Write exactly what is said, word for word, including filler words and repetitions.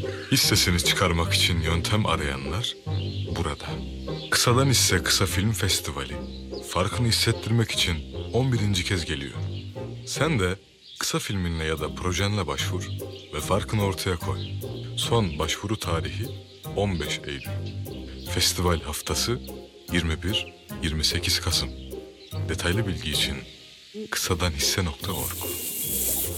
Hissesini çıkarmak için yöntem arayanlar burada. Kısadan Hisse Kısa Film Festivali farkını hissettirmek için on birinci kez geliyor. Sen de kısa filminle ya da projenle başvur ve farkını ortaya koy. Son başvuru tarihi on beş Eylül. Festival haftası yirmi bir yirmi sekiz Kasım. Detaylı bilgi için kısadanhisse nokta org.